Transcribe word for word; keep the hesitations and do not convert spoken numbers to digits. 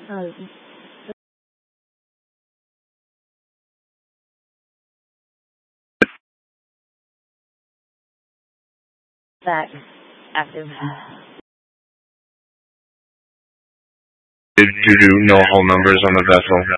Uh, that active. Did you know hull numbers on the vessel?